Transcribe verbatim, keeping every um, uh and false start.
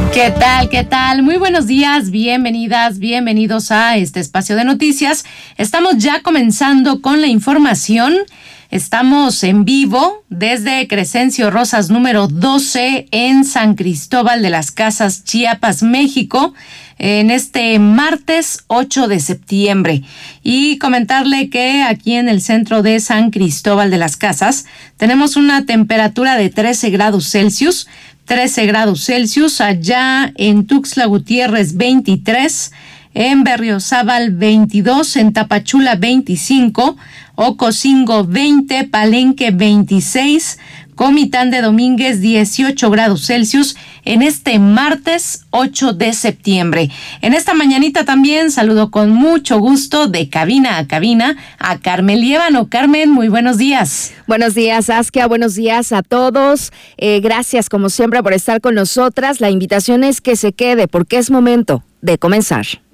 ¿Qué tal? ¿Qué tal? Muy buenos días, bienvenidas, bienvenidos a este espacio de noticias. Estamos ya comenzando con la información. Estamos en vivo desde Crescencio Rosas número doce en San Cristóbal de las Casas, Chiapas, México, en este martes ocho de septiembre. Y comentarle que aquí en el centro de San Cristóbal de las Casas tenemos una temperatura de trece grados Celsius, trece grados Celsius, allá en Tuxtla Gutiérrez veintitrés, en Berriozábal veintidós, en Tapachula veinticinco, Ocosingo veinte, Palenque veintiséis, Comitán de Domínguez dieciocho grados Celsius en este martes ocho de septiembre. En esta mañanita también saludo con mucho gusto de cabina a cabina a Carmen Liévano. Carmen, muy buenos días. Buenos días, Saskia, buenos días a todos. Eh, gracias como siempre por estar con nosotras. La invitación es que se quede porque es momento de comenzar.